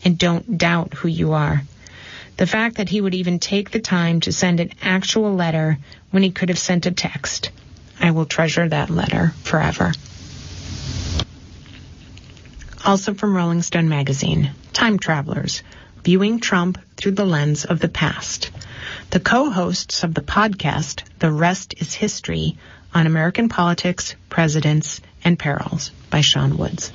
and don't doubt who you are. The fact that he would even take the time to send an actual letter when he could have sent a text. I will treasure that letter forever. Also from Rolling Stone magazine, Time Travelers, viewing Trump through the lens of the past. The co-hosts of the podcast, The Rest is History, on American Politics, Presidents, and Perils, by Sean Woods.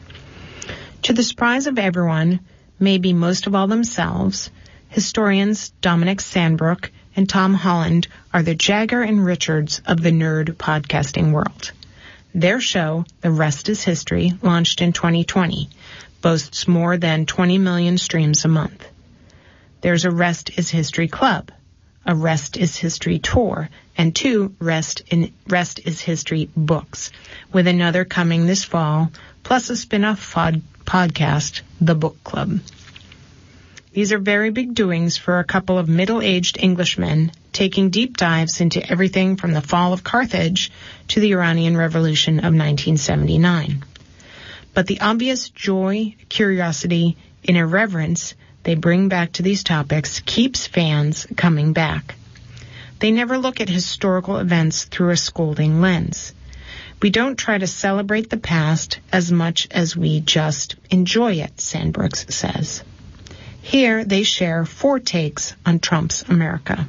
To the surprise of everyone, maybe most of all themselves, historians Dominic Sandbrook and Tom Holland are the Jagger and Richards of the nerd podcasting world. Their show, The Rest is History, launched in 2020, boasts more than 20 million streams a month. There's a Rest is History Club, a Rest is History tour, and 2 Rest is History books, with another coming this fall, plus a spin-off podcast, The Book Club. These are very big doings for a couple of middle-aged Englishmen taking deep dives into everything from the fall of Carthage to the Iranian Revolution of 1979. But the obvious joy, curiosity, and irreverence they bring back to these topics keeps fans coming back. They never look at historical events through a scolding lens. We don't try to celebrate the past as much as we just enjoy it, Sandbrooks says. Here they share 4 takes on Trump's America.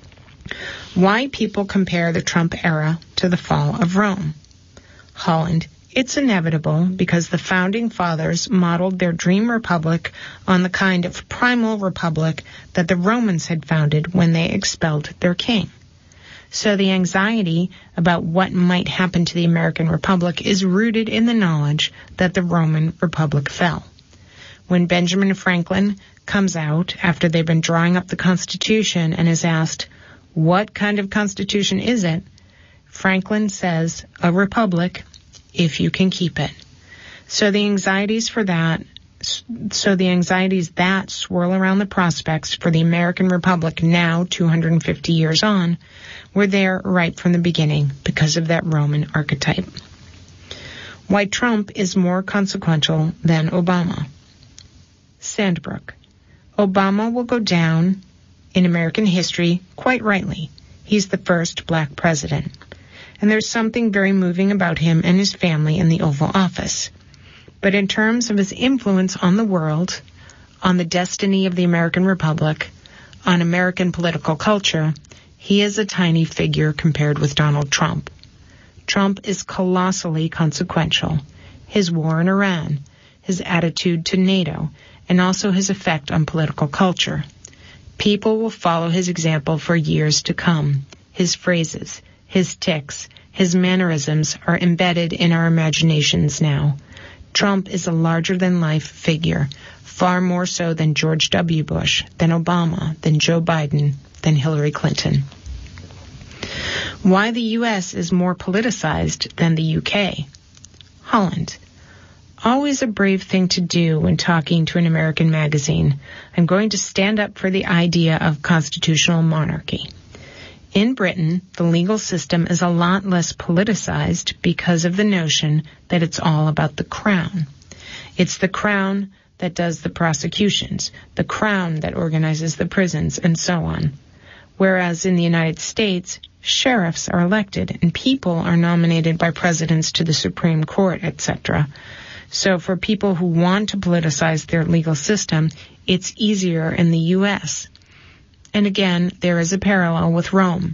Why people compare the Trump era to the fall of Rome. Holland, it's inevitable because the founding fathers modeled their dream republic on the kind of primal republic that the Romans had founded when they expelled their king. So the anxiety about what might happen to the American Republic is rooted in the knowledge that the Roman Republic fell. When Benjamin Franklin comes out after they've been drawing up the Constitution and is asked, "What kind of Constitution is it?" Franklin says, "A republic, if you can keep it." So the anxieties that swirl around the prospects for the American Republic now, 250 years on, were there right from the beginning because of that Roman archetype. Why Trump is more consequential than Obama. Sandbrook. Obama will go down in American history quite rightly. He's the first black president. And there's something very moving about him and his family in the Oval Office. But in terms of his influence on the world, on the destiny of the American Republic, on American political culture, he is a tiny figure compared with Donald Trump. Trump is colossally consequential. His war in Iran, his attitude to NATO, and also his effect on political culture. People will follow his example for years to come. His phrases, his tics, his mannerisms are embedded in our imaginations now. Trump is a larger-than-life figure, far more so than George W. Bush, than Obama, than Joe Biden, than Hillary Clinton. Why the U.S. is more politicized than the U.K. Holland. Always a brave thing to do when talking to an American magazine. I'm going to stand up for the idea of constitutional monarchy. In Britain, the legal system is a lot less politicized because of the notion that it's all about the crown. It's the crown that does the prosecutions, the crown that organizes the prisons, and so on. Whereas in the United States, sheriffs are elected and people are nominated by presidents to the Supreme Court, etc. So for people who want to politicize their legal system, it's easier in the U.S. And again, there is a parallel with Rome,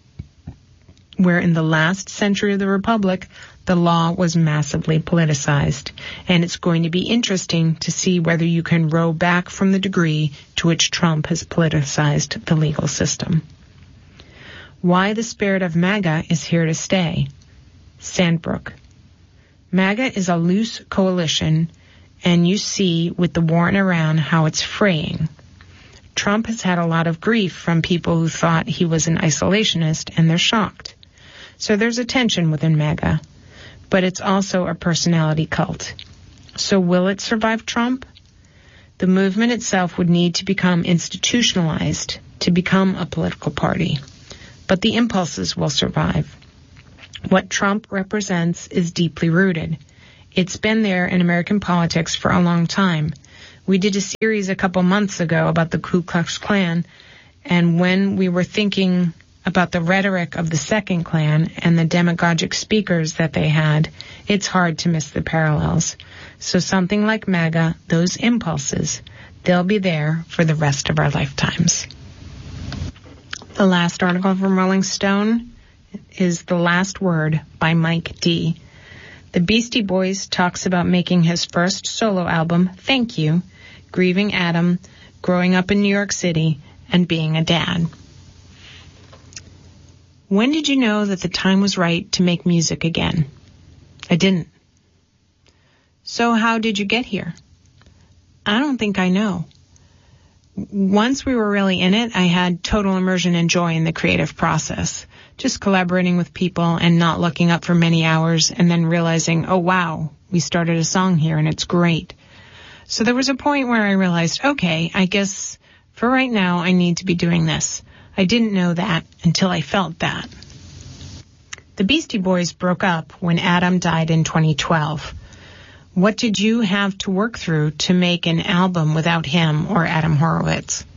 where in the last century of the Republic, the law was massively politicized. And it's going to be interesting to see whether you can row back from the degree to which Trump has politicized the legal system. Why the spirit of MAGA is here to stay. Sandbrook. MAGA is a loose coalition, and you see with the war in Iran how it's fraying. Trump has had a lot of grief from people who thought he was an isolationist, and they're shocked. So there's a tension within MAGA, but it's also a personality cult. So will it survive Trump? The movement itself would need to become institutionalized to become a political party, but the impulses will survive. What Trump represents is deeply rooted. It's been there in American politics for a long time. We did a series a couple months ago about the Ku Klux Klan, and when we were thinking about the rhetoric of the Second Klan and the demagogic speakers that they had, it's hard to miss the parallels. So something like MAGA, those impulses, they'll be there for the rest of our lifetimes. The last article from Rolling Stone is The Last Word by Mike D. The Beastie Boys talks about making his first solo album, Thank You, grieving Adam, growing up in New York City, and being a dad. When did you know that the time was right to make music again? I didn't. So how did you get here? I don't think I know. Once we were really in it, I had total immersion and joy in the creative process, just collaborating with people and not looking up for many hours and then realizing, oh wow, we started a song here and it's great. So there was a point where I realized, okay, I guess for right now I need to be doing this. I didn't know that until I felt that. The Beastie Boys broke up when Adam died in 2012. What did you have to work through to make an album without him or Adam Horowitz?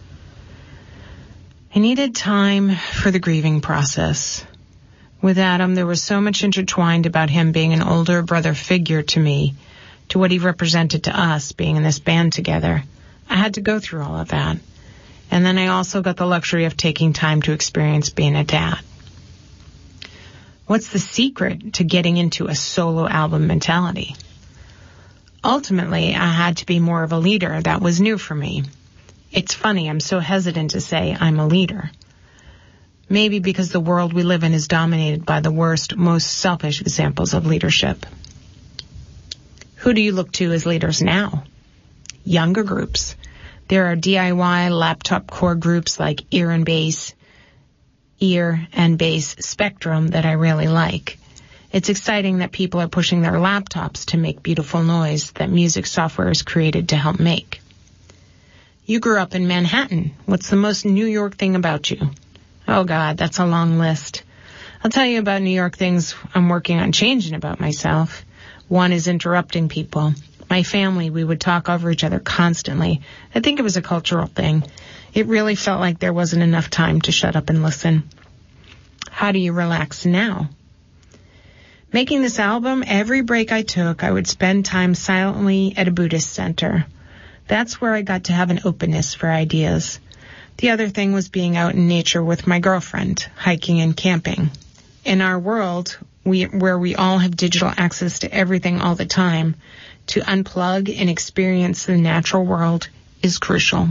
I needed time for the grieving process. With Adam, there was so much intertwined about him being an older brother figure to me, to what he represented to us being in this band together. I had to go through all of that. And then I also got the luxury of taking time to experience being a dad. What's the secret to getting into a solo album mentality? Ultimately, I had to be more of a leader. That was new for me. It's funny, I'm so hesitant to say I'm a leader. Maybe because the world we live in is dominated by the worst, most selfish examples of leadership. Who do you look to as leaders now? Younger groups. There are DIY laptop core groups like Ear and Bass Spectrum that I really like. It's exciting that people are pushing their laptops to make beautiful noise that music software is created to help make. You grew up in Manhattan. What's the most New York thing about you? Oh God, that's a long list. I'll tell you about New York things I'm working on changing about myself. One is interrupting people. My family, we would talk over each other constantly. I think it was a cultural thing. It really felt like there wasn't enough time to shut up and listen. How do you relax now? Making this album, every break I took, I would spend time silently at a Buddhist center. That's where I got to have an openness for ideas. The other thing was being out in nature with my girlfriend, hiking and camping. In our world, where we all have digital access to everything all the time, to unplug and experience the natural world is crucial.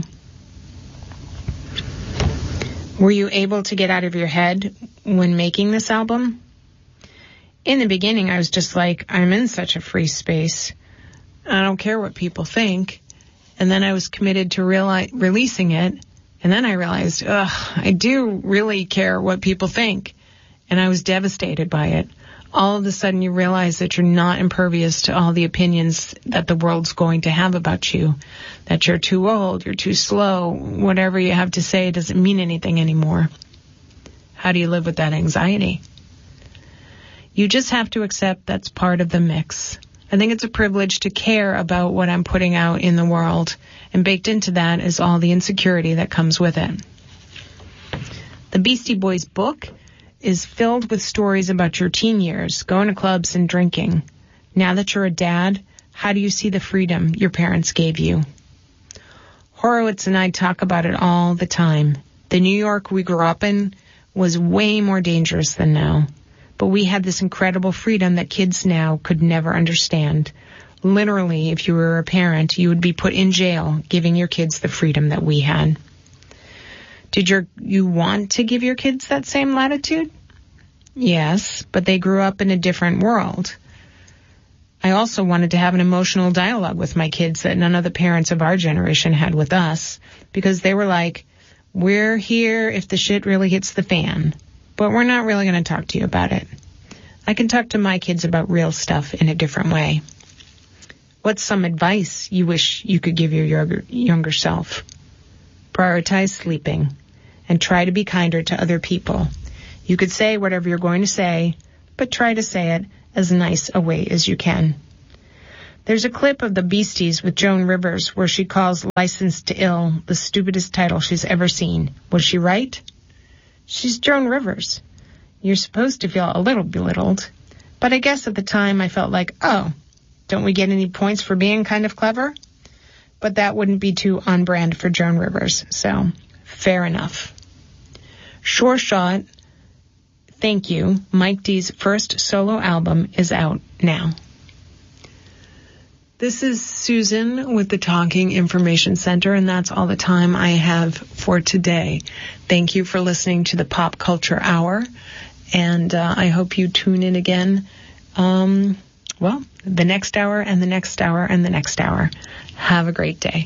Were you able to get out of your head when making this album? In the beginning, I was just like, I'm in such a free space. I don't care what people think. And then I was committed to releasing it. And then I realized, I do really care what people think. And I was devastated by it. All of a sudden you realize that you're not impervious to all the opinions that the world's going to have about you, that you're too old, you're too slow, whatever you have to say doesn't mean anything anymore. How do you live with that anxiety? You just have to accept that's part of the mix. I think it's a privilege to care about what I'm putting out in the world, and baked into that is all the insecurity that comes with it. The Beastie Boys book is filled with stories about your teen years, going to clubs and drinking. Now that you're a dad, how do you see the freedom your parents gave you? Horowitz and I talk about it all the time. The New York we grew up in was way more dangerous than now. But we had this incredible freedom that kids now could never understand. Literally, if you were a parent, you would be put in jail giving your kids the freedom that we had. Did you want to give your kids that same latitude? Yes, but they grew up in a different world. I also wanted to have an emotional dialogue with my kids that none of the parents of our generation had with us, because they were like, we're here if the shit really hits the fan, but we're not really going to talk to you about it. I can talk to my kids about real stuff in a different way. What's some advice you wish you could give your younger self? Prioritize sleeping and try to be kinder to other people. You could say whatever you're going to say, but try to say it as nice a way as you can. There's a clip of the Beasties with Joan Rivers where she calls Licensed to Ill the stupidest title she's ever seen. Was she right? She's Joan Rivers. You're supposed to feel a little belittled. But I guess at the time I felt like, oh, don't we get any points for being kind of clever? But that wouldn't be too on brand for Joan Rivers, so fair enough. Sure Shot, Thank You, Mike D's first solo album, is out now. This is Susan with the Talking Information Center, and that's all the time I have for today. Thank you for listening to the Pop Culture Hour, and I hope you tune in again, the next hour and the next hour and the next hour. Have a great day.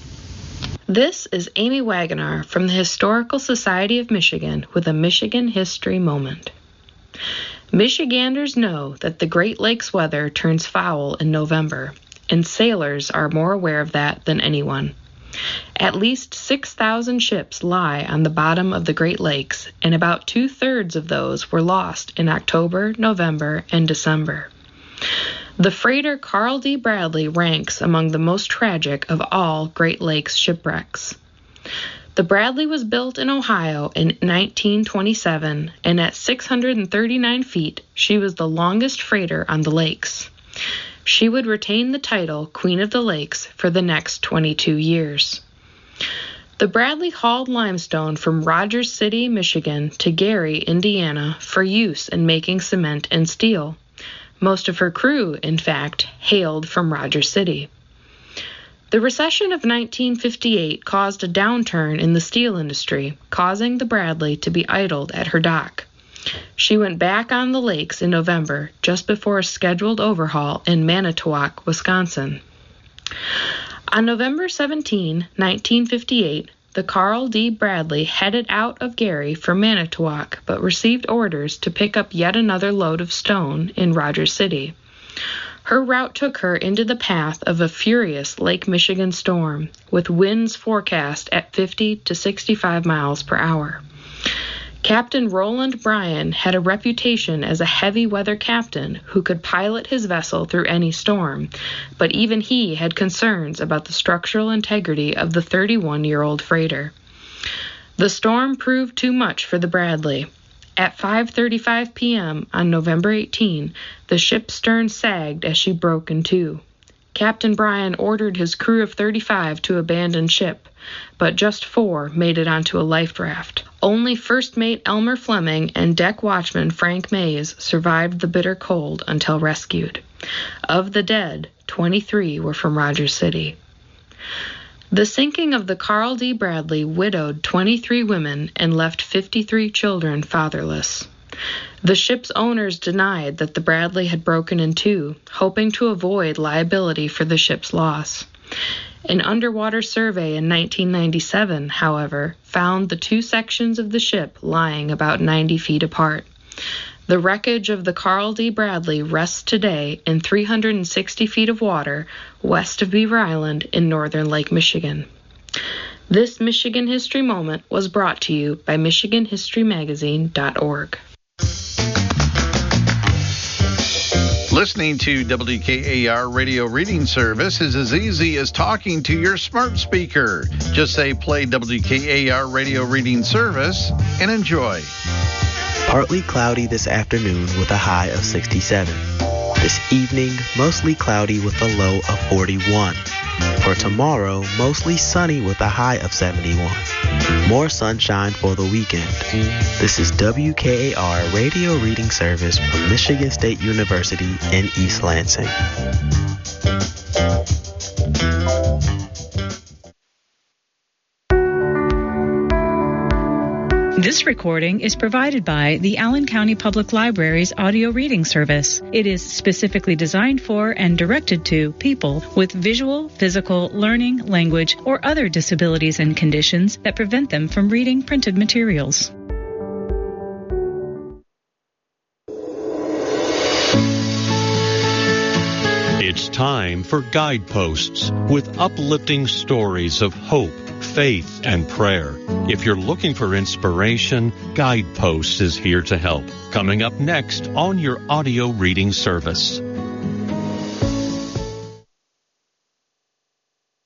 This is Amy Wagoner from the Historical Society of Michigan with a Michigan History Moment. Michiganders know that the Great Lakes weather turns foul in November, and sailors are more aware of that than anyone. At least 6,000 ships lie on the bottom of the Great Lakes, and about 2/3 of those were lost in October, November, and December. The freighter Carl D. Bradley ranks among the most tragic of all Great Lakes shipwrecks. The Bradley was built in Ohio in 1927, and at 639 feet, she was the longest freighter on the lakes. She would retain the title Queen of the Lakes for the next 22 years. The Bradley hauled limestone from Rogers City, Michigan to Gary, Indiana for use in making cement and steel. Most of her crew, in fact, hailed from Rogers City. The recession of 1958 caused a downturn in the steel industry, causing the Bradley to be idled at her dock. She went back on the lakes in November, just before a scheduled overhaul in Manitowoc, Wisconsin. On November 17, 1958, the Carl D. Bradley headed out of Gary for Manitowoc, but received orders to pick up yet another load of stone in Rogers City. Her route took her into the path of a furious Lake Michigan storm, with winds forecast at 50 to 65 miles per hour. Captain Roland Bryan had a reputation as a heavy weather captain who could pilot his vessel through any storm, but even he had concerns about the structural integrity of the 31-year-old freighter. The storm proved too much for the Bradley. At 5:35 p.m. on November 18, the ship's stern sagged as she broke in two. Captain Bryan ordered his crew of 35 to abandon ship, but just 4 made it onto a life raft. Only First Mate Elmer Fleming and deck watchman Frank Mays survived the bitter cold until rescued. Of the dead, 23 were from Rogers City. The sinking of the Carl D. Bradley widowed 23 women and left 53 children fatherless. The ship's owners denied that the Bradley had broken in two, hoping to avoid liability for the ship's loss. An underwater survey in 1997, however, found the two sections of the ship lying about 90 feet apart. The wreckage of the Carl D. Bradley rests today in 360 feet of water west of Beaver Island in northern Lake Michigan. This Michigan History Moment was brought to you by MichiganHistoryMagazine.org. Listening to WKAR Radio Reading Service is as easy as talking to your smart speaker. Just say play WKAR Radio Reading Service and enjoy. Partly cloudy this afternoon with a high of 67. This evening, mostly cloudy with a low of 41. For tomorrow, mostly sunny with a high of 71. More sunshine for the weekend. This is WKAR Radio Reading Service from Michigan State University in East Lansing. This recording is provided by the Allen County Public Library's audio reading service. It is specifically designed for and directed to people with visual, physical, learning, language, or other disabilities and conditions that prevent them from reading printed materials. It's time for Guideposts with uplifting stories of hope, faith, and prayer. If you're looking for inspiration, Guideposts is here to help. Coming up next on your audio reading service.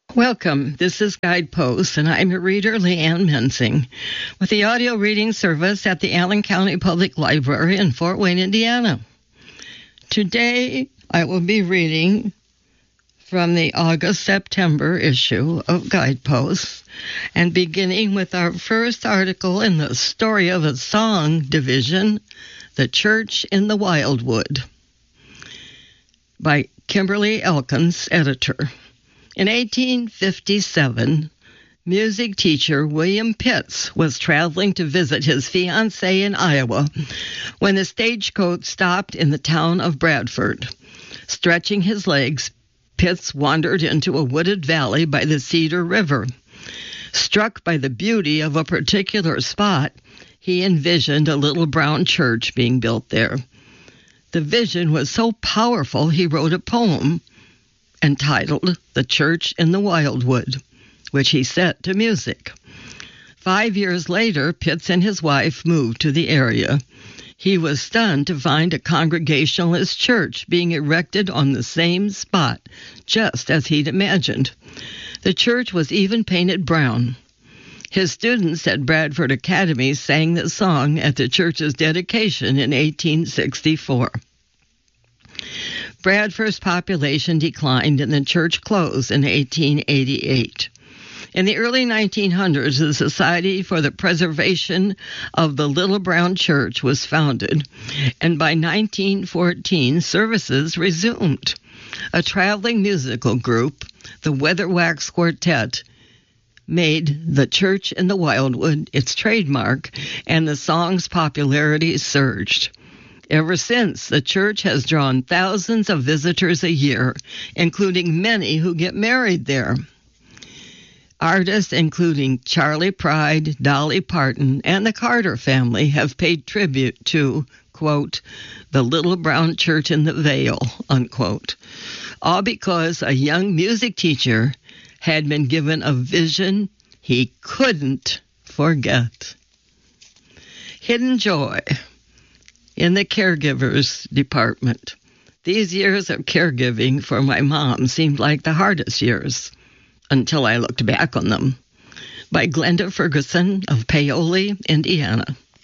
Welcome. This is Guideposts, and I'm your reader, Leanne Mensing, with the audio reading service at the Allen County Public Library in Fort Wayne, Indiana. Today, I will be reading from the August-September issue of Guideposts, and beginning with our first article in the Story of a Song division, The Church in the Wildwood, by Kimberly Elkins, editor. In 1857, music teacher William Pitts was traveling to visit his fiancée in Iowa when the stagecoach stopped in the town of Bradford. Stretching his legs, Pitts wandered into a wooded valley by the Cedar River. Struck by the beauty of a particular spot, he envisioned a little brown church being built there. The vision was so powerful he wrote a poem entitled The Church in the Wildwood, which he set to music. 5 years later, Pitts and his wife moved to the area. He was stunned to find a Congregationalist church being erected on the same spot, just as he'd imagined. The church was even painted brown. His students at Bradford Academy sang the song at the church's dedication in 1864. Bradford's population declined and the church closed in 1888. In the early 1900s, the Society for the Preservation of the Little Brown Church was founded, and by 1914, services resumed. A traveling musical group, the Weatherwax Quartet, made The Church in the Wildwood its trademark, and the song's popularity surged. Ever since, the church has drawn thousands of visitors a year, including many who get married there. Artists including Charlie Pride, Dolly Parton, and the Carter family have paid tribute to, quote, the Little Brown Church in the Vale, unquote, all because a young music teacher had been given a vision he couldn't forget. Hidden joy in the caregivers department. These years of caregiving for my mom seemed like the hardest years until I looked back on them. By Glenda Ferguson of Paoli, Indiana.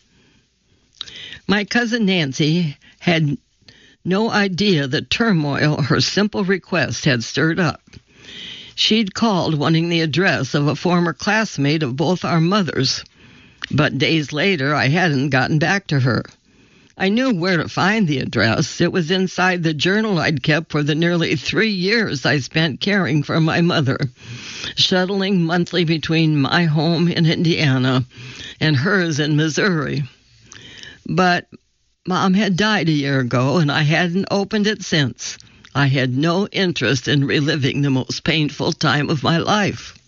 My cousin Nancy had no idea the turmoil her simple request had stirred up. She'd called wanting the address of a former classmate of both our mothers, but days later I hadn't gotten back to her. I knew where to find the address. It was inside the journal I'd kept for the nearly 3 years I spent caring for my mother, shuttling monthly between my home in Indiana and hers in Missouri. But Mom had died a year ago, and I hadn't opened it since. I had no interest in reliving the most painful time of my life.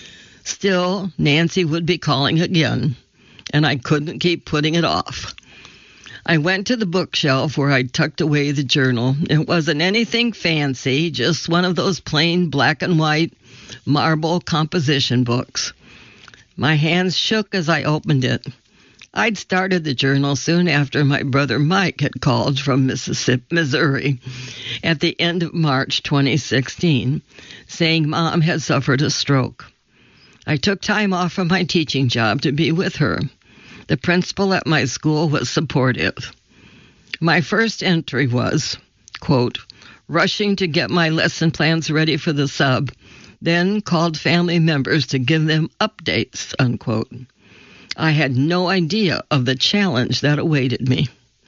Still, Nancy would be calling again, and I couldn't keep putting it off. I went to the bookshelf where I'd tucked away the journal. It wasn't anything fancy, just one of those plain black and white marble composition books. My hands shook as I opened it. I'd started the journal soon after my brother Mike had called from Missouri at the end of March 2016, saying Mom had suffered a stroke. I took time off from my teaching job to be with her. The principal at my school was supportive. My first entry was, quote, rushing to get my lesson plans ready for the sub, then called family members to give them updates, unquote. I had no idea of the challenge that awaited me.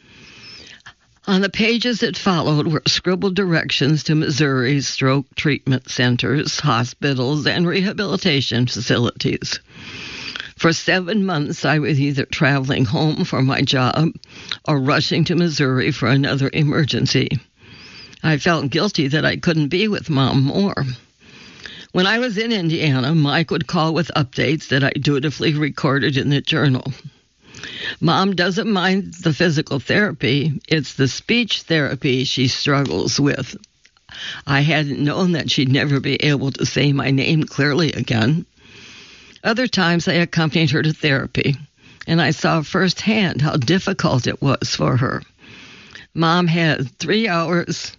On the pages that followed were scribbled directions to Missouri's stroke treatment centers, hospitals, and rehabilitation facilities. For 7 months, I was either traveling home for my job or rushing to Missouri for another emergency. I felt guilty that I couldn't be with Mom more. When I was in Indiana, Mike would call with updates that I dutifully recorded in the journal. Mom doesn't mind the physical therapy. It's the speech therapy she struggles with. I hadn't known that she'd never be able to say my name clearly again. Other times I accompanied her to therapy, and I saw firsthand how difficult it was for her. Mom had 3 hours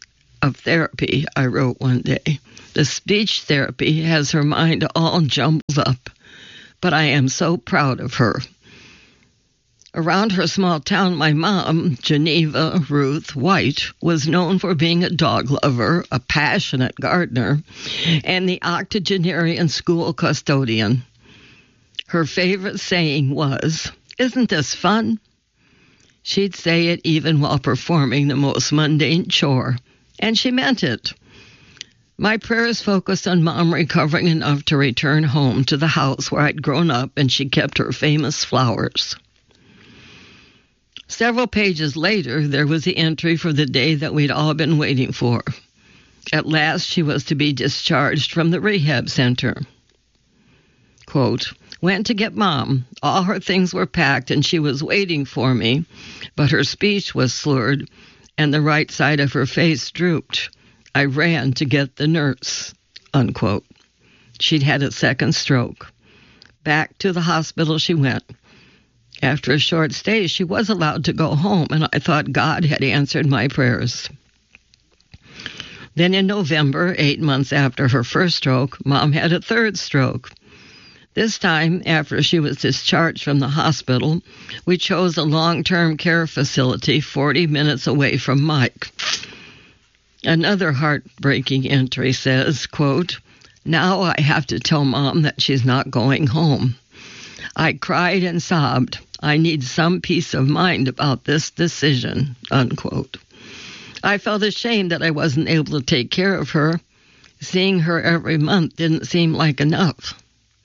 of therapy, I wrote one day. The speech therapy has her mind all jumbled up, but I am so proud of her. Around her small town, my mom, Geneva Ruth White, was known for being a dog lover, a passionate gardener, and the octogenarian school custodian. Her favorite saying was, "Isn't this fun?" She'd say it even while performing the most mundane chore, and she meant it. My prayers focused on Mom recovering enough to return home to the house where I'd grown up and she kept her famous flowers. Several pages later, there was the entry for the day that we'd all been waiting for. At last, she was to be discharged from the rehab center. Quote, "Went to get Mom. All her things were packed and she was waiting for me, but her speech was slurred and the right side of her face drooped. I ran to get the nurse," unquote. She'd had a second stroke. Back to the hospital she went. After a short stay, she was allowed to go home, and I thought God had answered my prayers. Then in November, 8 months after her first stroke, Mom had a third stroke. This time, after she was discharged from the hospital, we chose a long-term care facility 40 minutes away from Mike. Another heartbreaking entry says, quote, "Now I have to tell Mom that she's not going home. I cried and sobbed. I need some peace of mind about this decision," unquote. I felt ashamed that I wasn't able to take care of her. Seeing her every month didn't seem like enough.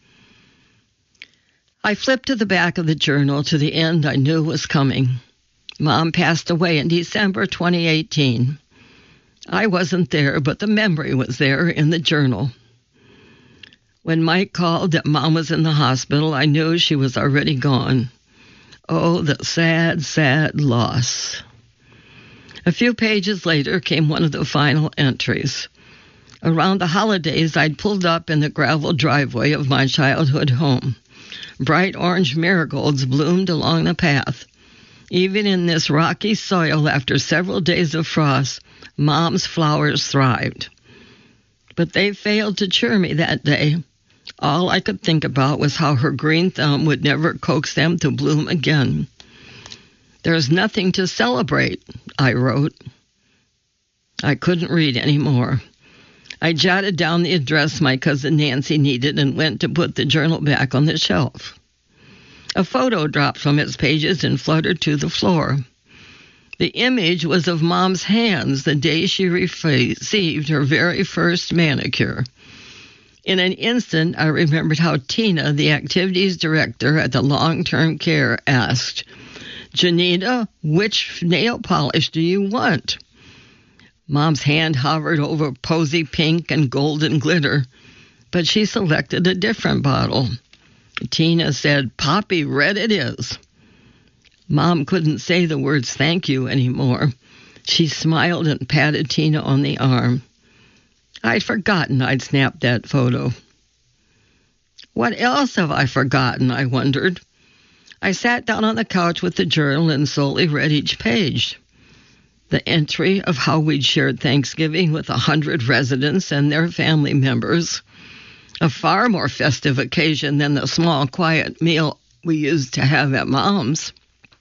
I flipped to the back of the journal to the end I knew was coming. Mom passed away in December 2018. I wasn't there, but the memory was there in the journal. When Mike called that Mom was in the hospital, I knew she was already gone. Oh, the sad, sad loss. A few pages later came one of the final entries. Around the holidays, I'd pulled up in the gravel driveway of my childhood home. Bright orange marigolds bloomed along the path. Even in this rocky soil, after several days of frost, Mom's flowers thrived. But they failed to cheer me that day. All I could think about was how her green thumb would never coax them to bloom again. "There's nothing to celebrate," I wrote. I couldn't read anymore. I jotted down the address my cousin Nancy needed and went to put the journal back on the shelf. A photo dropped from its pages and fluttered to the floor. The image was of Mom's hands the day she received her very first manicure. In an instant, I remembered how Tina, the activities director at the long-term care, asked, "Janita, which nail polish do you want?" Mom's hand hovered over posy pink and golden glitter, but she selected a different bottle. Tina said, "Poppy red it is." Mom couldn't say the words thank you anymore. She smiled and patted Tina on the arm. I'd forgotten I'd snapped that photo. What else have I forgotten, I wondered. I sat down on the couch with the journal and slowly read each page. The entry of how we'd shared Thanksgiving with 100 residents and their family members, a far more festive occasion than the small, quiet meal we used to have at Mom's.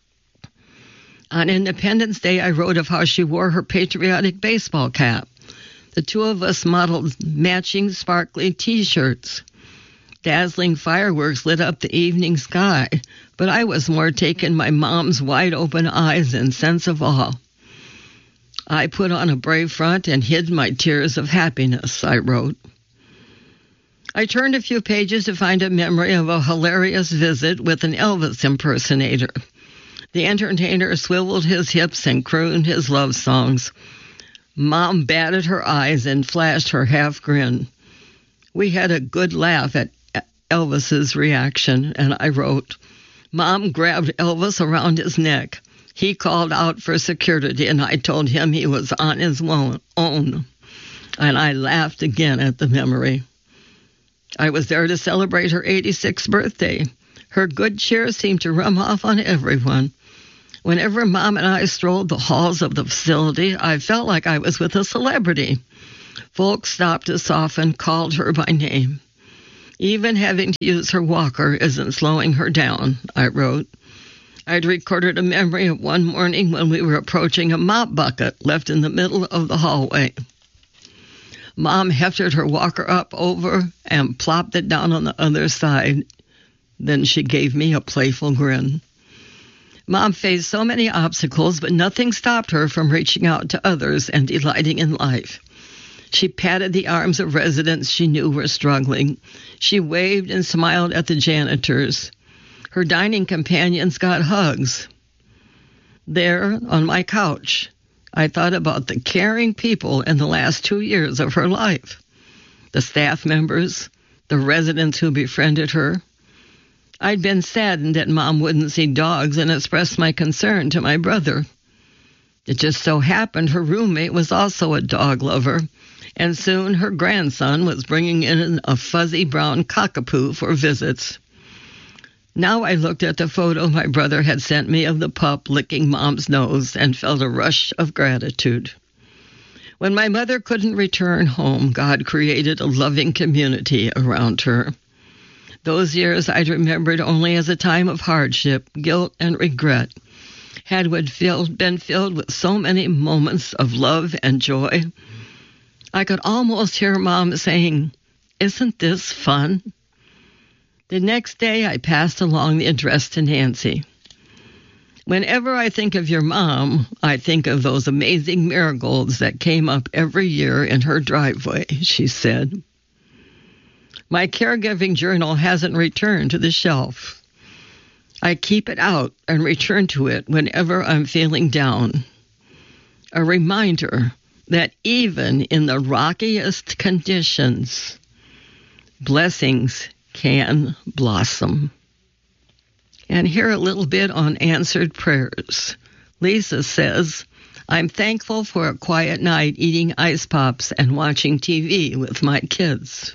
On Independence Day, I wrote of how she wore her patriotic baseball cap. The two of us modeled matching sparkly T-shirts. Dazzling fireworks lit up the evening sky, but I was more taken by Mom's wide-open eyes and sense of awe. I put on a brave front and hid my tears of happiness, I wrote. I turned a few pages to find a memory of a hilarious visit with an Elvis impersonator. The entertainer swiveled his hips and crooned his love songs. Mom batted her eyes and flashed her half grin. We had a good laugh at Elvis's reaction, and I wrote, Mom grabbed Elvis around his neck. He called out for security, and I told him he was on his own. And I laughed again at the memory. I was there to celebrate her 86th birthday. Her good cheer seemed to rub off on everyone. Whenever Mom and I strolled the halls of the facility, I felt like I was with a celebrity. Folks stopped us off and called her by name. Even having to use her walker isn't slowing her down, I wrote. I'd recorded a memory of one morning when we were approaching a mop bucket left in the middle of the hallway. Mom hefted her walker up over and plopped it down on the other side. Then she gave me a playful grin. Mom faced so many obstacles, but nothing stopped her from reaching out to others and delighting in life. She patted the arms of residents she knew were struggling. She waved and smiled at the janitors. Her dining companions got hugs. There, on my couch, I thought about the caring people in the last 2 years of her life. The staff members, the residents who befriended her. I'd been saddened that Mom wouldn't see dogs and expressed my concern to my brother. It just so happened her roommate was also a dog lover, and soon her grandson was bringing in a fuzzy brown cockapoo for visits. Now I looked at the photo my brother had sent me of the pup licking Mom's nose and felt a rush of gratitude. When my mother couldn't return home, God created a loving community around her. Those years I'd remembered only as a time of hardship, guilt, and regret had been filled with so many moments of love and joy. I could almost hear Mom saying, "Isn't this fun?" The next day, I passed along the address to Nancy. Whenever I think of your mom, I think of those amazing marigolds that came up every year in her driveway, she said. My caregiving journal hasn't returned to the shelf. I keep it out and return to it whenever I'm feeling down. A reminder that even in the rockiest conditions, blessings can blossom. And here a little bit on answered prayers. Lisa says, I'm thankful for a quiet night eating ice pops and watching TV with my kids.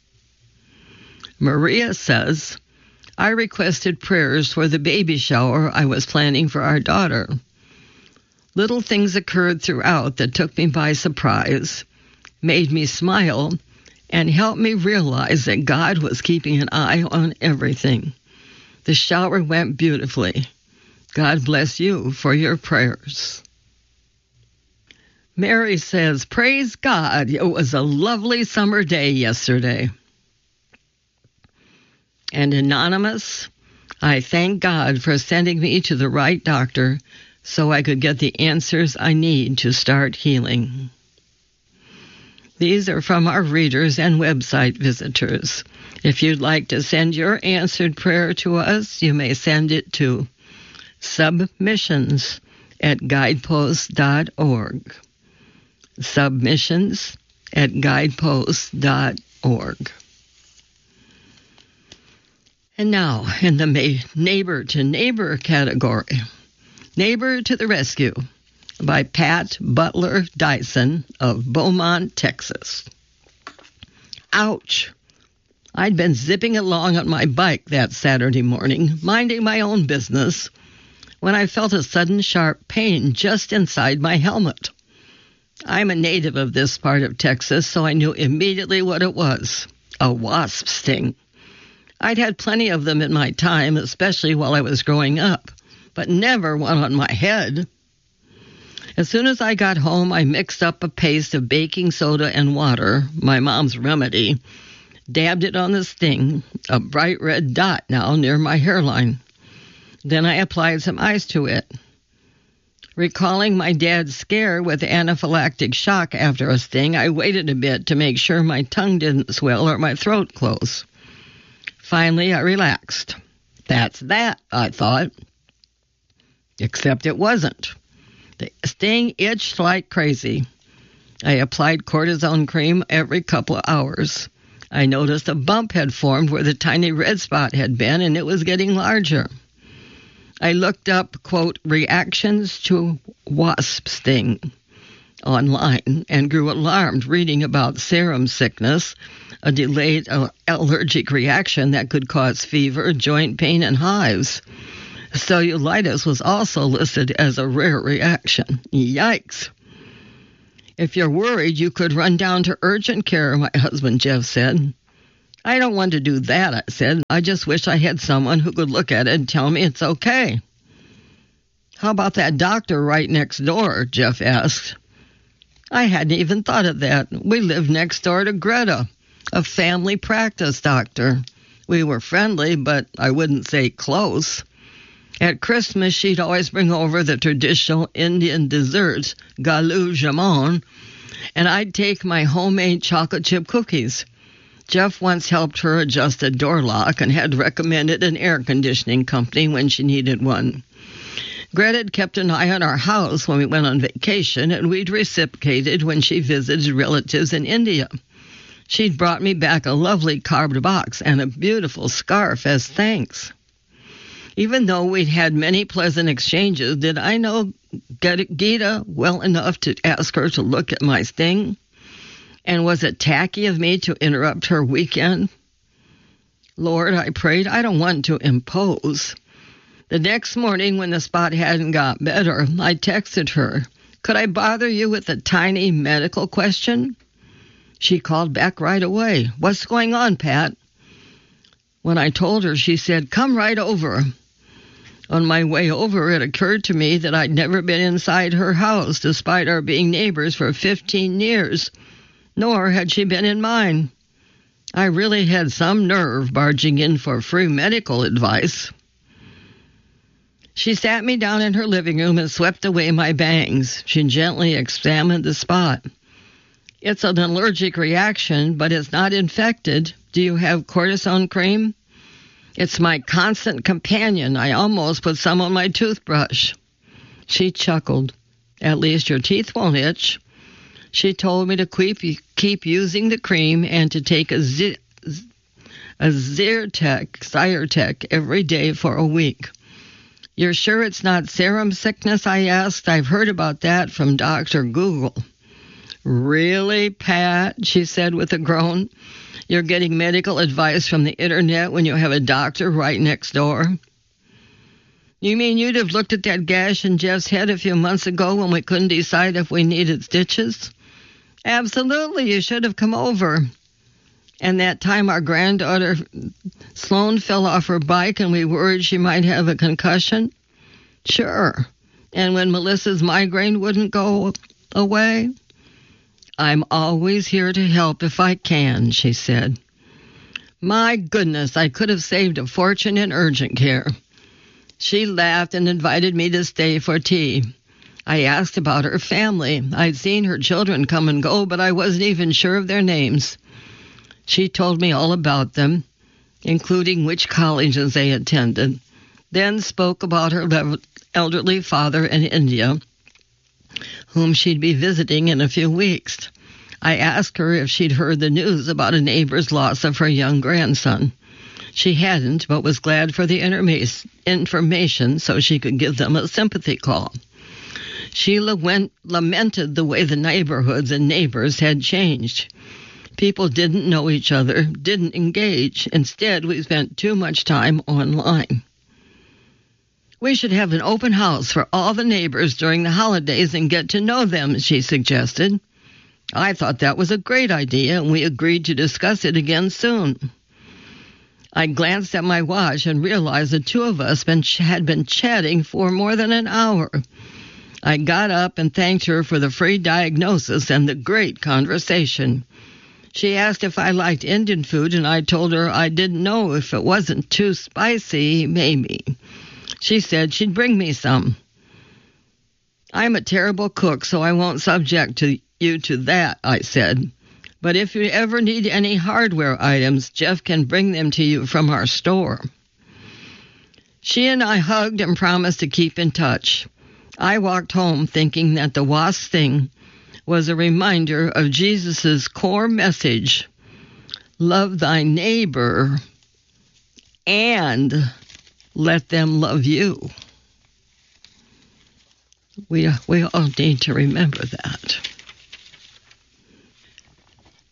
Maria says, I requested prayers for the baby shower I was planning for our daughter. Little things occurred throughout that took me by surprise, made me smile, and helped me realize that God was keeping an eye on everything. The shower went beautifully. God bless you for your prayers. Mary says, praise God, it was a lovely summer day yesterday. And Anonymous, I thank God for sending me to the right doctor so I could get the answers I need to start healing. These are from our readers and website visitors. If you'd like to send your answered prayer to us, you may send it to submissions@guidepost.org. Submissions@guidepost.org. And now, in the Neighbor to Neighbor category, Neighbor to the Rescue by Pat Butler Dyson of Beaumont, Texas. Ouch! I'd been zipping along on my bike that Saturday morning, minding my own business, when I felt a sudden sharp pain just inside my helmet. I'm a native of this part of Texas, so I knew immediately what it was, a wasp sting. I'd had plenty of them in my time, especially while I was growing up, but never one on my head. As soon as I got home, I mixed up a paste of baking soda and water, my mom's remedy, dabbed it on the sting, a bright red dot now near my hairline. Then I applied some ice to it. Recalling my dad's scare with anaphylactic shock after a sting, I waited a bit to make sure my tongue didn't swell or my throat close. Finally, I relaxed. That's that, I thought. Except it wasn't. The sting itched like crazy. I applied cortisone cream every couple of hours. I noticed a bump had formed where the tiny red spot had been, and it was getting larger. I looked up, quote, reactions to wasp sting online and grew alarmed reading about serum sickness, a delayed allergic reaction that could cause fever, joint pain, and hives. Cellulitis was also listed as a rare reaction. Yikes. If you're worried, you could run down to urgent care, my husband Jeff said. I don't want to do that, I said. I just wish I had someone who could look at it and tell me it's okay. How about that doctor right next door, Jeff asked. I hadn't even thought of that. We lived next door to Greta, a family practice doctor. We were friendly, but I wouldn't say close. At Christmas, she'd always bring over the traditional Indian desserts, gulab jamun, and I'd take my homemade chocolate chip cookies. Jeff once helped her adjust a door lock and had recommended an air conditioning company when she needed one. Greta kept an eye on our house when we went on vacation, and we'd reciprocated when she visited relatives in India. She'd brought me back a lovely carved box and a beautiful scarf as thanks. Even though we'd had many pleasant exchanges, did I know Gita well enough to ask her to look at my sting? And was it tacky of me to interrupt her weekend? Lord, I prayed, I don't want to impose. The next morning, when the spot hadn't got better, I texted her, could I bother you with a tiny medical question? She called back right away. What's going on, Pat? When I told her, she said, come right over. On my way over, it occurred to me that I'd never been inside her house, despite our being neighbors for 15 years, nor had she been in mine. I really had some nerve barging in for free medical advice. She sat me down in her living room and swept away my bangs. She gently examined the spot. It's an allergic reaction, but it's not infected. Do you have cortisone cream? It's my constant companion. I almost put some on my toothbrush. She chuckled. At least your teeth won't itch. She told me to keep using the cream and to take a Zyrtec every day for a week. You're sure it's not serum sickness, I asked. I've heard about that from Dr. Google. Really, Pat? She said with a groan. You're getting medical advice from the internet when you have a doctor right next door? You mean you'd have looked at that gash in Jeff's head a few months ago when we couldn't decide if we needed stitches? Absolutely, you should have come over. And that time our granddaughter Sloan fell off her bike and we worried she might have a concussion? Sure. And when Melissa's migraine wouldn't go away? I'm always here to help if I can, she said. My goodness, I could have saved a fortune in urgent care. She laughed and invited me to stay for tea. I asked about her family. I'd seen her children come and go, but I wasn't even sure of their names. She told me all about them, including which colleges they attended, then spoke about her elderly father in India, whom she'd be visiting in a few weeks. I asked her if she'd heard the news about a neighbor's loss of her young grandson. She hadn't, but was glad for the information so she could give them a sympathy call. She lamented the way the neighborhoods and neighbors had changed. People didn't know each other, didn't engage. Instead, we spent too much time online. We should have an open house for all the neighbors during the holidays and get to know them, she suggested. I thought that was a great idea, and we agreed to discuss it again soon. I glanced at my watch and realized the two of us had been chatting for more than an hour. I got up and thanked her for the free diagnosis and the great conversation. She asked if I liked Indian food, and I told her I didn't know if it wasn't too spicy, maybe. She said she'd bring me some. I'm a terrible cook, so I won't subject you to that, I said. But if you ever need any hardware items, Jeff can bring them to you from our store. She and I hugged and promised to keep in touch. I walked home thinking that the wasp thing was a reminder of Jesus' core message, love thy neighbor and let them love you. We all need to remember that.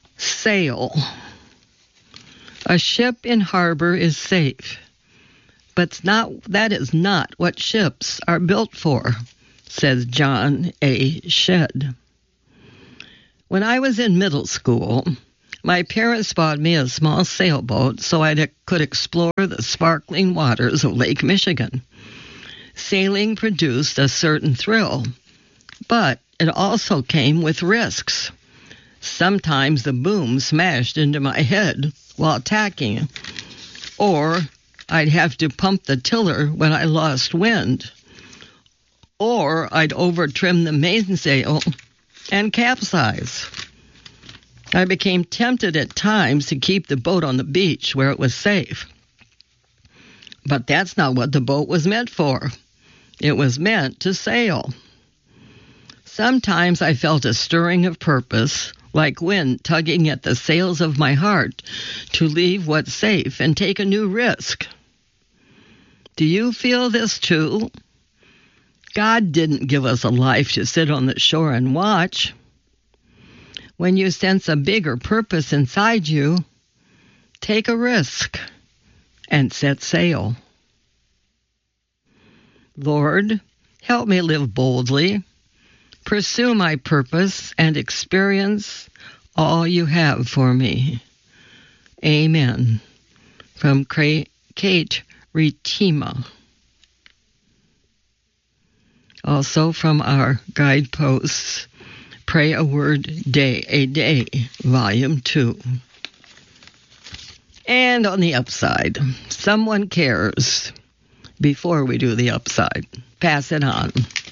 Sail. A ship in harbor is safe. But that is not what ships are built for, says John A. Shedd. When I was in middle school, my parents bought me a small sailboat so I could explore the sparkling waters of Lake Michigan. Sailing produced a certain thrill, but it also came with risks. Sometimes the boom smashed into my head while tacking, or I'd have to pump the tiller when I lost wind, or I'd over-trim the mainsail and capsize. I became tempted at times to keep the boat on the beach where it was safe. But that's not what the boat was meant for. It was meant to sail. Sometimes I felt a stirring of purpose, like wind tugging at the sails of my heart, to leave what's safe and take a new risk. Do you feel this too? God didn't give us a life to sit on the shore and watch. When you sense a bigger purpose inside you, take a risk and set sail. Lord, help me live boldly, pursue my purpose, and experience all you have for me. Amen. From Kate Ritima. Also from our guideposts, Pray a Word Day a Day, Volume 2. And on the upside, someone cares. Before we do the upside, pass it on.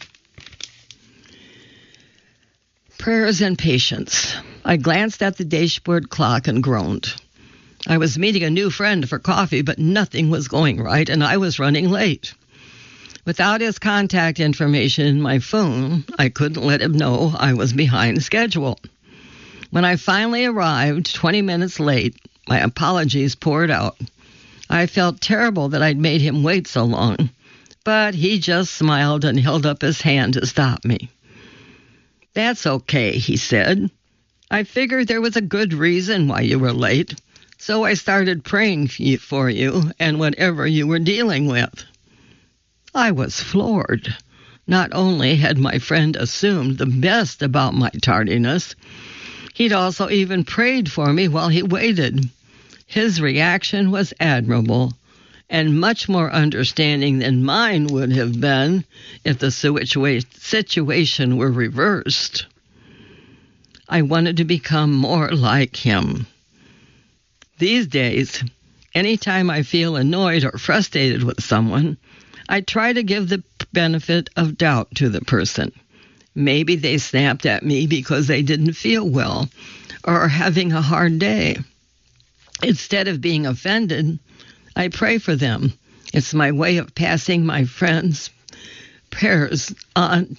Prayers and patience. I glanced at the dashboard clock and groaned. I was meeting a new friend for coffee, but nothing was going right, and I was running late. Without his contact information in my phone, I couldn't let him know I was behind schedule. When I finally arrived, 20 minutes late, my apologies poured out. I felt terrible that I'd made him wait so long, but he just smiled and held up his hand to stop me. That's okay, he said. I figured there was a good reason why you were late, so I started praying for you and whatever you were dealing with. I was floored. Not only had my friend assumed the best about my tardiness, he'd also even prayed for me while he waited. His reaction was admirable and much more understanding than mine would have been if the situation were reversed. I wanted to become more like him. These days, anytime I feel annoyed or frustrated with someone, I try to give the benefit of doubt to the person. Maybe they snapped at me because they didn't feel well or are having a hard day. Instead of being offended, I pray for them. It's my way of passing my friends' prayers on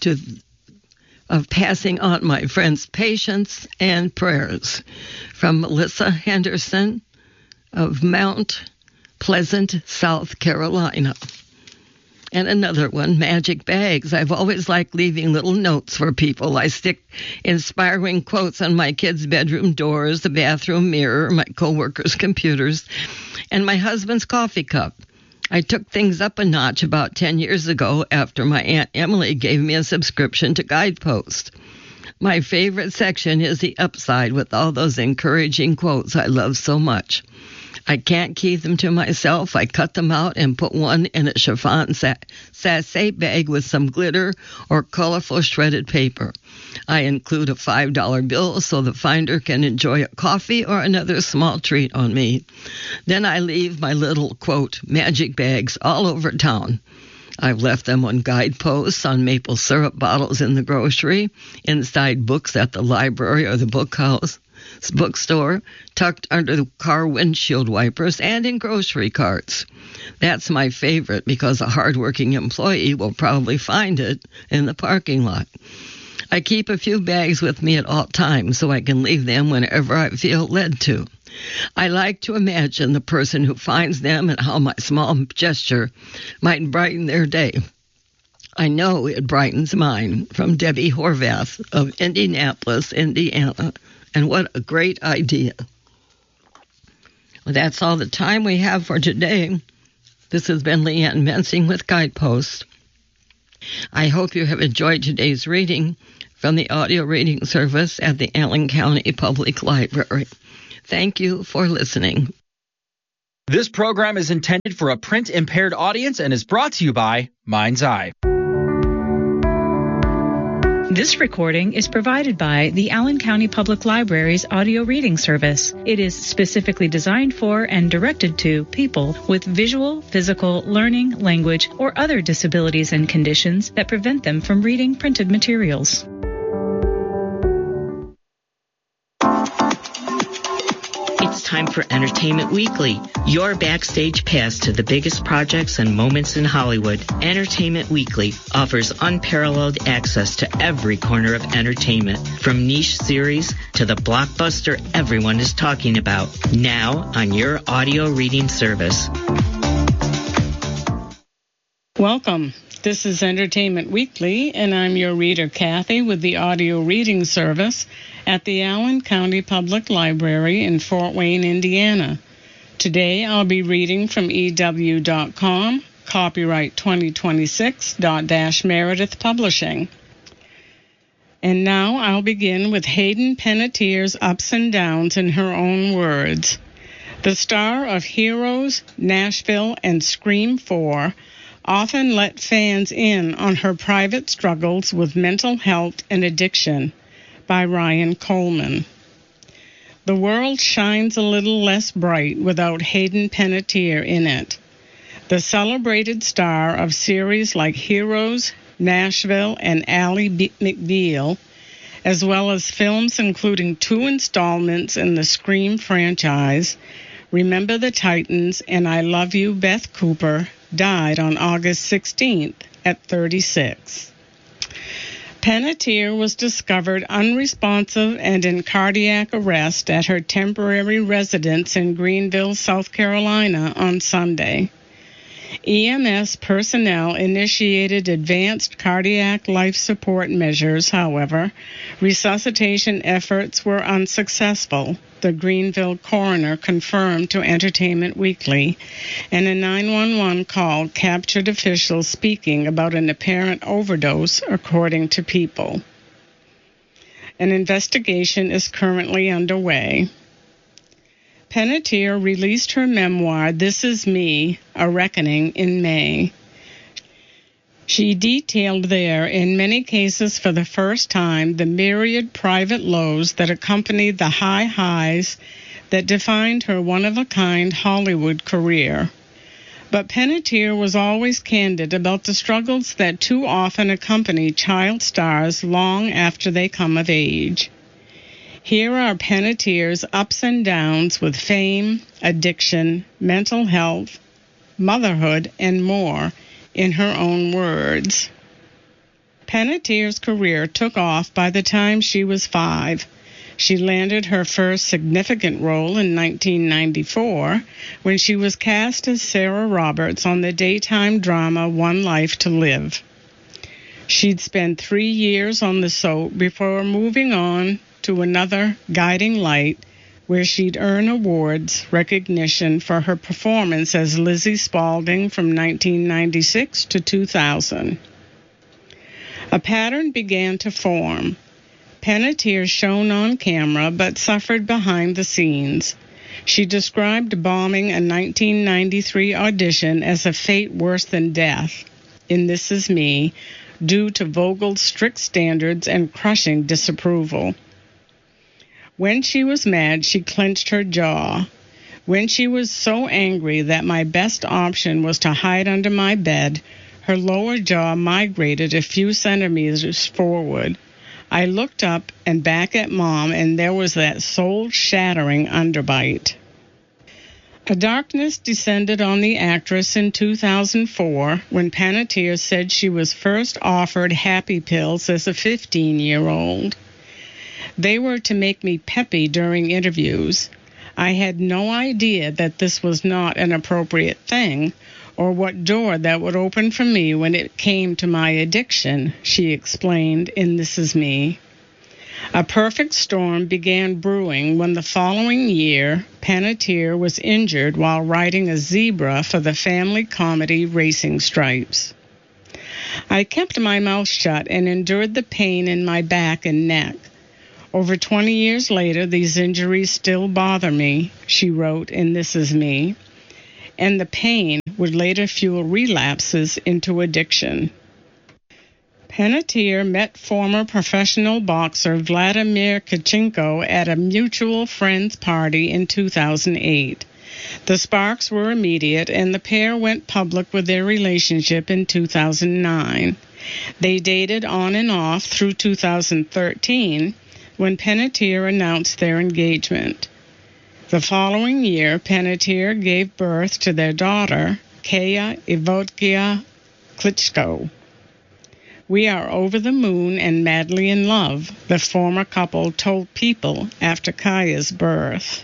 passing on my friends' patience and prayers. From Melissa Henderson of Mount Pleasant, South Carolina. And another one, magic bags. I've always liked leaving little notes for people. I stick inspiring quotes on my kids' bedroom doors, the bathroom mirror, my coworkers' computers, and my husband's coffee cup. I took things up a notch about 10 years ago after my Aunt Emily gave me a subscription to Guidepost. My favorite section is the upside with all those encouraging quotes I love so much. I can't keep them to myself. I cut them out and put one in a chiffon sachet bag with some glitter or colorful shredded paper. I include a $5 bill so the finder can enjoy a coffee or another small treat on me. Then I leave my little, quote, magic bags all over town. I've left them on guideposts, on maple syrup bottles in the grocery, inside books at the library or the bookstore, tucked under the car windshield wipers, and in grocery carts. That's my favorite because a hardworking employee will probably find it in the parking lot. I keep a few bags with me at all times so I can leave them whenever I feel led to. I like to imagine the person who finds them and how my small gesture might brighten their day. I know it brightens mine. From Debbie Horvath of Indianapolis, Indiana. And what a great idea. Well, that's all the time we have for today. This has been Leanne Mensing with Guidepost. I hope you have enjoyed today's reading from the audio reading service at the Allen County Public Library. Thank you for listening. This program is intended for a print-impaired audience and is brought to you by Mind's Eye. This recording is provided by the Allen County Public Library's audio reading service. It is specifically designed for and directed to people with visual, physical, learning, language, or other disabilities and conditions that prevent them from reading printed materials. It's time for Entertainment Weekly, your backstage pass to the biggest projects and moments in Hollywood. Entertainment Weekly offers unparalleled access to every corner of entertainment, from niche series to the blockbuster everyone is talking about, now on your audio reading service. Welcome. This is Entertainment Weekly, and I'm your reader, Kathy, with the audio reading service at the Allen County Public Library in Fort Wayne, Indiana. Today I'll be reading from EW.com, copyright 2026, Meredith Publishing. And now I'll begin with Hayden Panettiere's ups and downs in her own words. The star of Heroes, Nashville, and Scream 4 often let fans in on her private struggles with mental health and addiction, by Ryan Coleman. The world shines a little less bright without Hayden Panettiere in it. The celebrated star of series like Heroes, Nashville, and Ally McBeal, as well as films including 2 installments in the Scream franchise, Remember the Titans and I Love You, Beth Cooper, died on August 16th at 36. Panettiere was discovered unresponsive and in cardiac arrest at her temporary residence in Greenville, South Carolina on Sunday. EMS personnel initiated advanced cardiac life support measures. However, resuscitation efforts were unsuccessful, the Greenville coroner confirmed to Entertainment Weekly, and a 911 call captured officials speaking about an apparent overdose, according to People. An investigation is currently underway. Panettiere released her memoir, This Is Me, A Reckoning, in May. She detailed there, in many cases for the first time, the myriad private lows that accompanied the high highs that defined her one-of-a-kind Hollywood career. But Panettiere was always candid about the struggles that too often accompany child stars long after they come of age. Here are Panettiere's ups and downs with fame, addiction, mental health, motherhood, and more, in her own words. Panettiere's career took off by the time she was 5. She landed her first significant role in 1994 when she was cast as Sarah Roberts on the daytime drama One Life to Live. She'd spent 3 years on the soap before moving on to another, Guiding Light, where she'd earn awards recognition for her performance as Lizzie Spaulding from 1996 to 2000. A pattern began to form. Panettiere shone on camera but suffered behind the scenes. She described bombing a 1993 audition as a fate worse than death in This Is Me, due to Vogel's strict standards and crushing disapproval. When she was mad, she clenched her jaw. When she was so angry that my best option was to hide under my bed, her lower jaw migrated a few centimeters forward. I looked up and back at Mom, and there was that soul-shattering underbite. A darkness descended on the actress in 2004 when Panettiere said she was first offered happy pills as a 15-year-old. They were to make me peppy during interviews. I had no idea that this was not an appropriate thing, or what door that would open for me when it came to my addiction, she explained in This Is Me. A perfect storm began brewing when the following year, Panettiere was injured while riding a zebra for the family comedy Racing Stripes. I kept my mouth shut and endured the pain in my back and neck. Over 20 years later, these injuries still bother me, she wrote in This Is Me, and the pain would later fuel relapses into addiction. Panettiere met former professional boxer Vladimir Klitschko at a mutual friend's party in 2008. The sparks were immediate, and the pair went public with their relationship in 2009. They dated on and off through 2013, when Panettiere announced their engagement. The following year, Panettiere gave birth to their daughter, Kaya Evokia Klitschko. We are over the moon and madly in love, the former couple told People after Kaya's birth.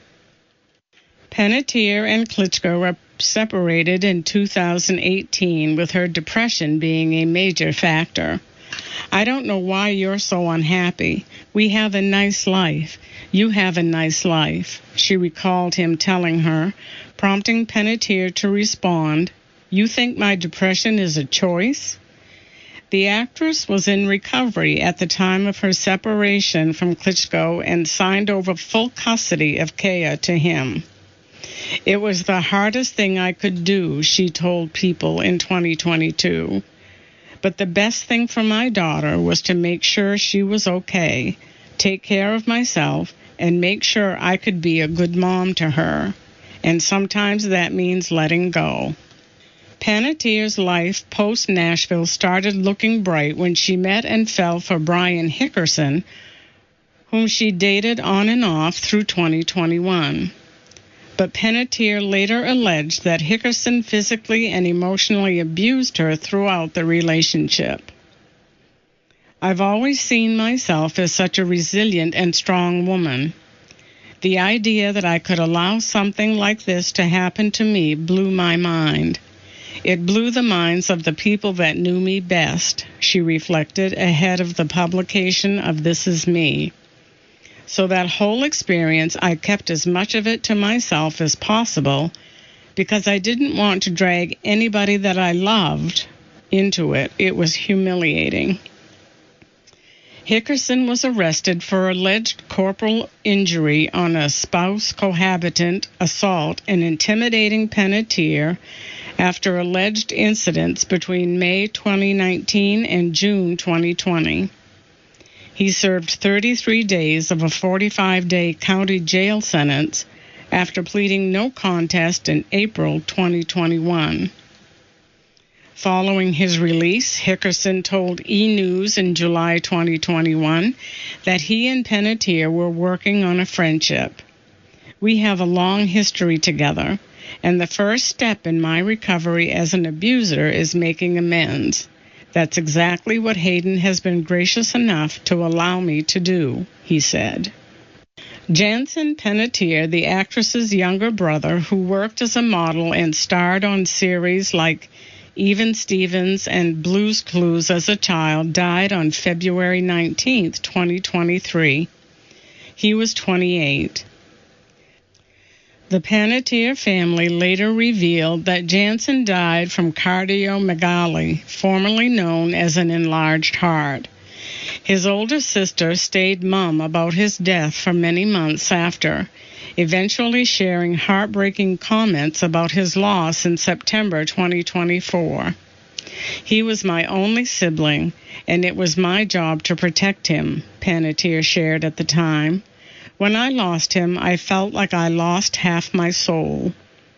Panettiere and Klitschko were separated in 2018, with her depression being a major factor. I don't know why you're so unhappy. We have a nice life. You have a nice life, she recalled him telling her, prompting Panettiere to respond, You think my depression is a choice? The actress was in recovery at the time of her separation from Klitschko and signed over full custody of Kaya to him. It was the hardest thing I could do, she told People in 2022. But the best thing for my daughter was to make sure she was okay, take care of myself, and make sure I could be a good mom to her. And sometimes that means letting go. Panettiere's life post-Nashville started looking bright when she met and fell for Brian Hickerson, whom she dated on and off through 2021. But Panettiere later alleged that Hickerson physically and emotionally abused her throughout the relationship. I've always seen myself as such a resilient and strong woman. The idea that I could allow something like this to happen to me blew my mind. It blew the minds of the people that knew me best, she reflected ahead of the publication of This Is Me. So that whole experience, I kept as much of it to myself as possible because I didn't want to drag anybody that I loved into it. It was humiliating. Hickerson was arrested for alleged corporal injury on a spouse cohabitant assault and intimidating Panettiere after alleged incidents between May 2019 and June 2020. He served 33 days of a 45-day county jail sentence after pleading no contest in April 2021. Following his release, Hickerson told E! News in July 2021 that he and Panettiere were working on a friendship. We have a long history together, and the first step in my recovery as an abuser is making amends. That's exactly what Hayden has been gracious enough to allow me to do, he said. Jansen Panettiere, the actress's younger brother, who worked as a model and starred on series like Even Stevens and Blue's Clues as a child, died on February 19, 2023. He was 28. The Panettiere family later revealed that Jansen died from cardiomegaly, formerly known as an enlarged heart. His older sister stayed mum about his death for many months after, eventually sharing heartbreaking comments about his loss in September 2024. He was my only sibling, and it was my job to protect him, Panettiere shared at the time. When I lost him, I felt like I lost half my soul.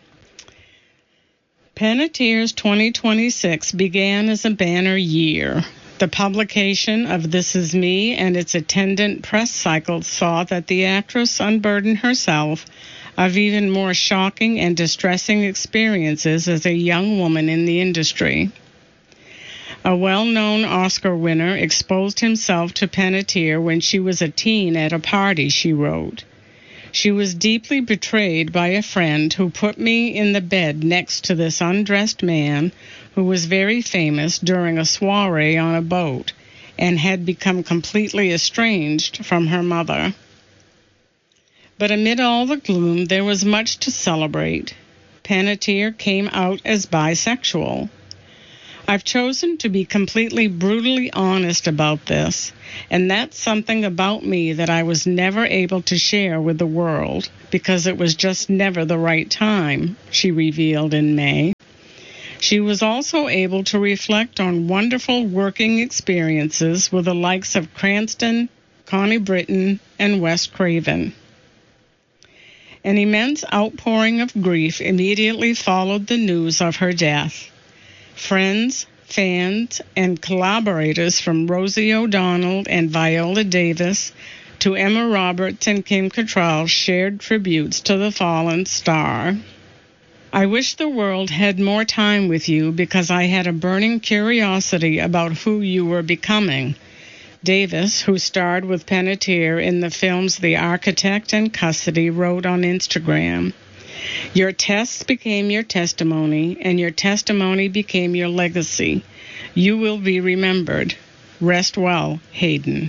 Panettiere's 2026 began as a banner year. The publication of This Is Me and its attendant press cycle saw that the actress unburdened herself of even more shocking and distressing experiences as a young woman in the industry. A well-known Oscar winner exposed himself to Panettiere when she was a teen at a party, she wrote. She was deeply betrayed by a friend who put me in the bed next to this undressed man who was very famous during a soiree on a boat, and had become completely estranged from her mother. But amid all the gloom, there was much to celebrate. Panettiere came out as bisexual. I've chosen to be completely brutally honest about this, and that's something about me that I was never able to share with the world because it was just never the right time, she revealed in May. She was also able to reflect on wonderful working experiences with the likes of Cranston, Connie Britton, and Wes Craven. An immense outpouring of grief immediately followed the news of her death. Friends, fans, and collaborators from Rosie O'Donnell and Viola Davis to Emma Roberts and Kim Cattrall shared tributes to the fallen star. I wish the world had more time with you because I had a burning curiosity about who you were becoming. Davis, who starred with Panettiere in the films The Architect and Custody, wrote on Instagram, "Your tests became your testimony, and your testimony became your legacy. You will be remembered. Rest well, Hayden."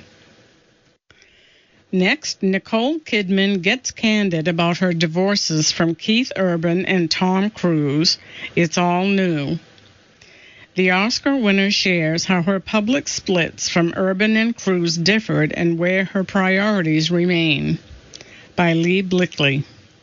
Next, Nicole Kidman gets candid about her divorces from Keith Urban and Tom Cruise. It's all new. The Oscar winner shares how her public splits from Urban and Cruise differed and where her priorities remain. By Lee Blickley.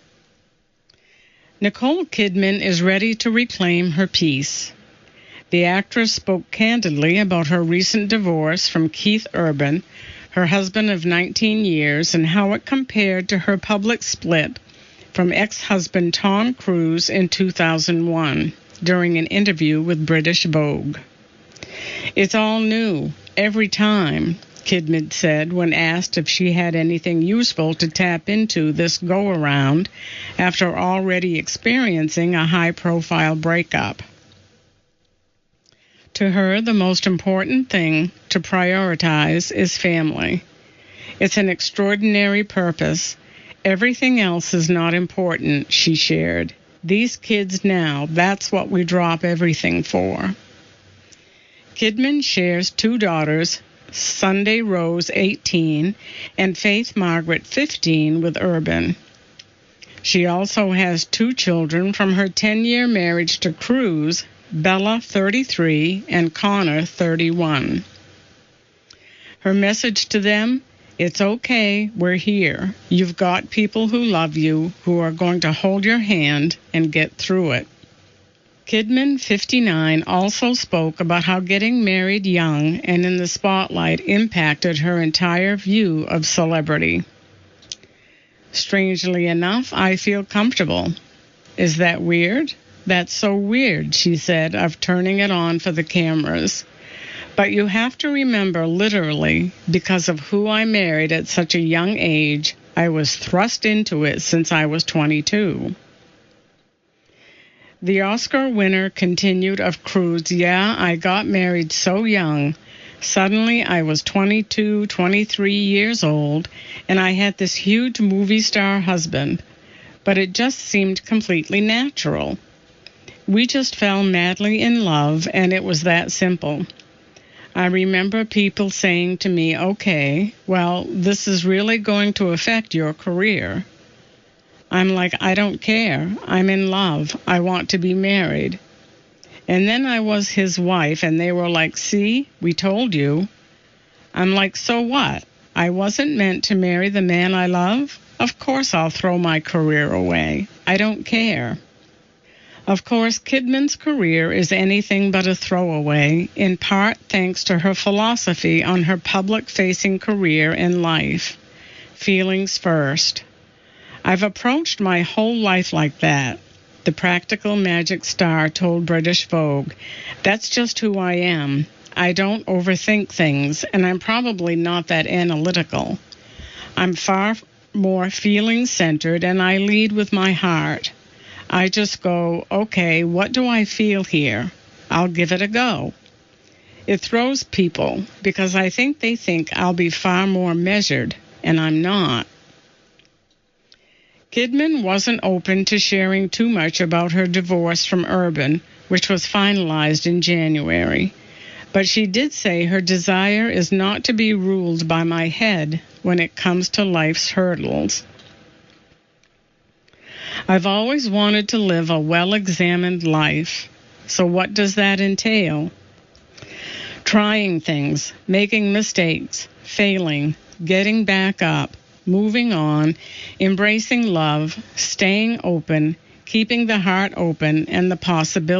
Nicole Kidman is ready to reclaim her peace. The actress spoke candidly about her recent divorce from Keith Urban, her husband of 19 years, and how it compared to her public split from ex-husband Tom Cruise in 2001 during an interview with British Vogue. "It's all new, every time," Kidman said when asked if she had anything useful to tap into this go-around after already experiencing a high-profile breakup. To her, the most important thing to prioritize is family. It's an extraordinary purpose. Everything else is not important, she shared. These kids now, that's what we drop everything for. Kidman shares 2 daughters, Sunday Rose, 18, and Faith Margaret, 15, with Urban. She also has 2 children from her 10-year marriage to Cruise, Bella, 33, and Connor, 31. Her message to them, it's okay, we're here. You've got people who love you, who are going to hold your hand and get through it. Kidman, 59, also spoke about how getting married young and in the spotlight impacted her entire view of celebrity. Strangely enough, I feel comfortable. Is that weird? That's so weird, she said, of turning it on for the cameras. But you have to remember, literally, because of who I married at such a young age, I was thrust into it since I was 22. The Oscar winner continued of Cruise, "Yeah, I got married so young. Suddenly I was 22, 23 years old, and I had this huge movie star husband. But it just seemed completely natural. We just fell madly in love, and it was that simple. I remember people saying to me, okay, well, this is really going to affect your career. I'm like, I don't care. I'm in love. I want to be married. And then I was his wife, and they were like, see, we told you. I'm like, so what? I wasn't meant to marry the man I love? Of course I'll throw my career away. I don't care. Of course, Kidman's career is anything but a throwaway, in part thanks to her philosophy on her public-facing career in life. Feelings first. I've approached my whole life like that, the practical magic star told British Vogue. That's just who I am. I don't overthink things, and I'm probably not that analytical. I'm far more feeling-centered, and I lead with my heart. I just go, okay, what do I feel here? I'll give it a go. It throws people because I think they think I'll be far more measured, and I'm not. Kidman wasn't open to sharing too much about her divorce from Urban, which was finalized in January. But she did say her desire is not to be ruled by my head when it comes to life's hurdles. I've always wanted to live a well-examined life. So what does that entail? Trying things, making mistakes, failing, getting back up, moving on, embracing love, staying open, keeping the heart open and the possibilities.